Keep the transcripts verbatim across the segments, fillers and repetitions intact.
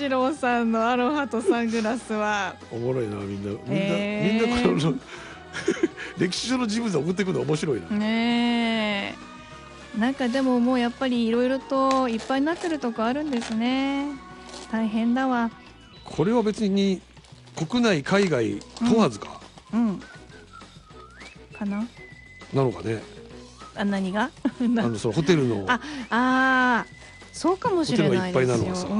次郎さんのアロハとサングラスはおもろいな、みんなみんな、 えー、 みんなこの歴史上の人物を送ってくるの面白いな。 ねえ、なんかでももうやっぱりいろいろといっぱいになってるとこあるんですね。大変だわ。 これは別に国内海外問わずか、 うん、うん、かななのかね。 あ、何があのそのホテルのああー、そうかもしれないですよ。 ホテルがいっぱいなのはさ、 うん、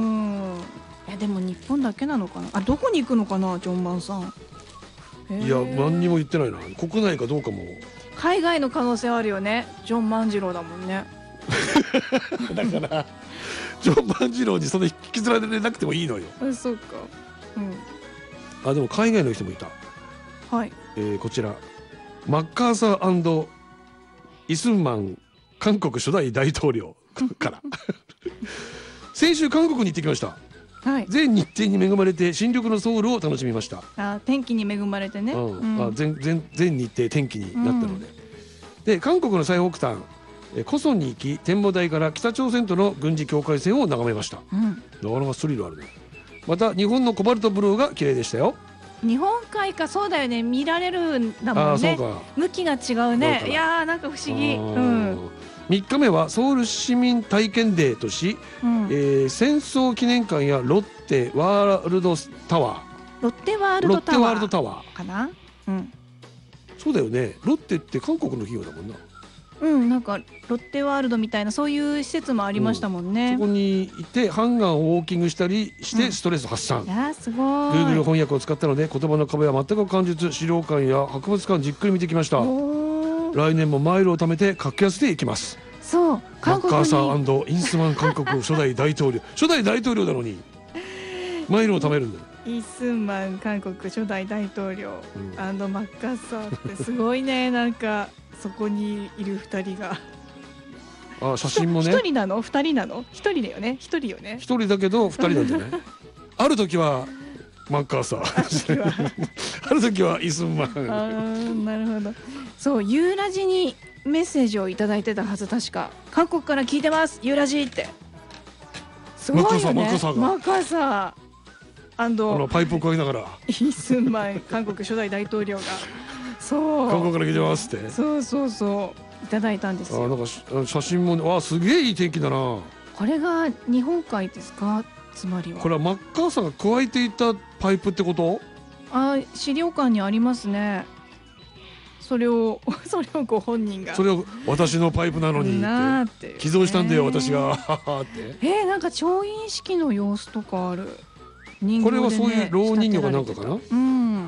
いやでも日本だけなのかな。あ、どこに行くのかな、ジョンマンさん。 いや何にも言ってないな。国内かどうかも。 海外の可能性あるよね。ジョン万次郎だもんね。 だからジョン万次郎にそんな引きずられなくてもいいのよ。 あ、そうか。うん。 あ、でも海外の人もいた。 はい。 えー、こちらマッカーサー&イスンマン韓国初代大統領から先週韓国に行ってきました。 はい、 全日程に恵まれて新緑のソウルを楽しみました。 あ、天気に恵まれてね、 うんうん、 あ 全, 全, 全日程天気になったので、うん、で韓国の最北端コソンに行き展望台から北朝鮮との軍事境界線を眺めました、うん、なかなかスリルあるね。また日本のコバルトブルーが綺麗でしたよ。 日本海か、そうだよね、見られるんだもんね。向きが違うね。いやー、なんか不思議。うん、 みっかめはソウル市民体験デーとし、うん、えー、戦争記念館やロッテワールドタワーロッテワールドタワーロッテワールドタワーかな、うん、 そうだよね。ロッテって韓国の企業だもんな。 うん、なんかロッテワールドみたいなそういう施設もありましたもんね、 うん、そこにいてハンガーをウォーキングしたりしてストレス発散、うん、 いやすごい。 Google 翻訳を使ったので言葉の壁は全く感じず資料館や博物館じっくり見てきました。来年もマイルを貯めて格安で行きます。 そう韓国にマッカーサー&インスマン韓国初代大統領初代大統領なのにマイルを貯めるんだよ。 イスンマン韓国初代大統領、うん、マッカーサーってすごいね。なんかそこにいるふたりがあ、写真もね、 ひとりなのふたりなのひとりだよね。ひとりよね。 ひとりだけどふたりなんじゃないある時はマッカーサーある時はイスンマン。 あ、なるほど。そう、ユーラジにメッセージをいただいてたはず。確か韓国から聞いてますユーラジってすごいよね。マッカーサーがマッカーサーアンドあのパイプをかけながらイスンマン韓国初代大統領がそう韓国から聞いてますってそうそうそういただいたんですよ。 あ、なんか写真も、わあ、すげえいい天気だな。 これが日本海ですか。つまりはこれはマッカーサーが加えていたパイプってこと？ あ、資料館にありますね。それをそれをご本人がそれを私のパイプなのにって寄贈したんだよ、私がってえー、なんか調印式の様子とかある。人形でね、 これはそういう老人形かなんかかな。 うん、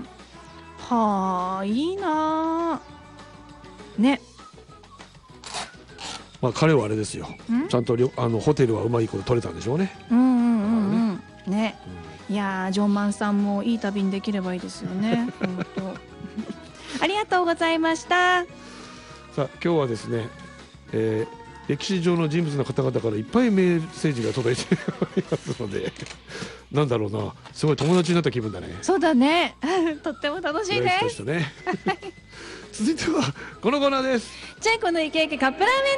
はあ、いいなね。 まあ彼はあれですよ、ちゃんとあのホテルはうまいこと取れたんでしょうね。 うんうんうんうんね、ね、うん、いやージョンマンさんもいい旅にできればいいですよね本当ありがとうございました。さあ今日はですね、えー、歴史上の人物の方々からいっぱいメッセージが届いていますのでなんだろうな、すごい友達になった気分だね。 そうだねとっても楽しいです、 ね、続いてはこのコーナーです。 チェコのイケイケカップラーメン